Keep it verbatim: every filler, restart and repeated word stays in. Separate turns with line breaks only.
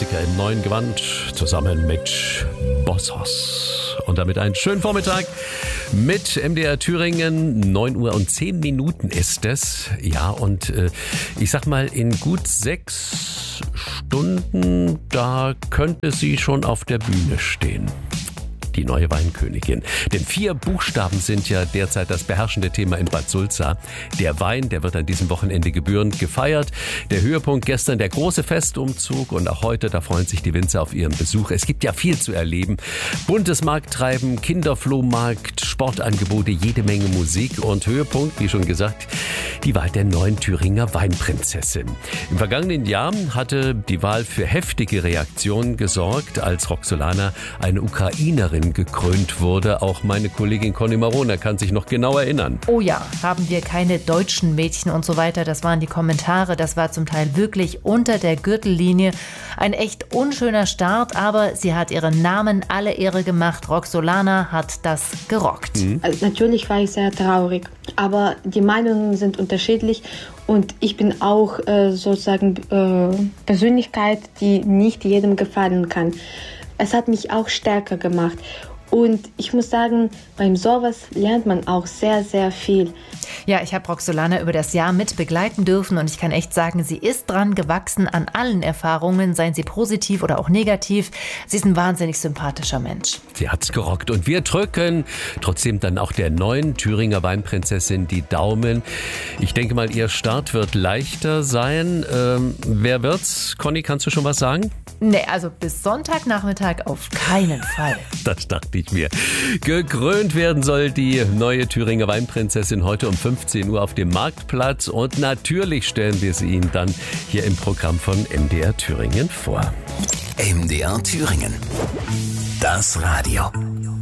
Klassiker im neuen Gewand zusammen mit Bossos. Und damit einen schönen Vormittag mit M D R Thüringen. neun Uhr und zehn Minuten ist es. Ja, und äh, ich sag mal, in gut sechs Stunden, da könnte sie schon auf der Bühne stehen. Die neue Weinkönigin. Denn vier Buchstaben sind ja derzeit das beherrschende Thema in Bad Sulza. Der Wein, der wird an diesem Wochenende gebührend gefeiert. Der Höhepunkt gestern der große Festumzug und auch heute, da freuen sich die Winzer auf ihren Besuch. Es gibt ja viel zu erleben. Buntes Markttreiben, Kinderflohmarkt, Sportangebote, jede Menge Musik und Höhepunkt, wie schon gesagt, die Wahl der neuen Thüringer Weinprinzessin. Im vergangenen Jahr hatte die Wahl für heftige Reaktionen gesorgt, als Roxolana eine Ukrainerin gekrönt wurde. Auch meine Kollegin Conny Marona kann sich noch genau erinnern.
Oh ja, haben wir keine deutschen Mädchen und so weiter. Das waren die Kommentare. Das war zum Teil wirklich unter der Gürtellinie. Ein echt unschöner Start, aber sie hat ihren Namen alle Ehre gemacht. Roxolana hat das gerockt.
Mhm. Also natürlich war ich sehr traurig, aber die Meinungen sind unterschiedlich und ich bin auch äh, sozusagen äh, Persönlichkeit, die nicht jedem gefallen kann. Es hat mich auch stärker gemacht. Und ich muss sagen, beim sowas lernt man auch sehr, sehr viel.
Ja, ich habe Roxolana über das Jahr mit begleiten dürfen und ich kann echt sagen, sie ist dran gewachsen an allen Erfahrungen, seien sie positiv oder auch negativ. Sie ist ein wahnsinnig sympathischer Mensch.
Sie hat's gerockt und wir drücken trotzdem dann auch der neuen Thüringer Weinprinzessin die Daumen. Ich denke mal, ihr Start wird leichter sein. Ähm, wer wird's? Conny, kannst du schon was sagen?
Nee, also bis Sonntagnachmittag auf keinen Fall.
Das dachte ich mir. Gekrönt werden soll die neue Thüringer Weinprinzessin heute um fünfzehn Uhr auf dem Marktplatz und natürlich stellen wir sie Ihnen dann hier im Programm von M D R Thüringen vor.
M D R Thüringen. Das Radio.